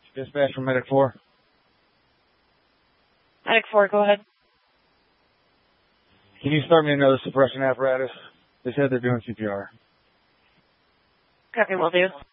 Dispatch from Medic 4. Medic 4, go ahead. Can you start me another suppression apparatus? They said they're doing CPR. Copy, will do.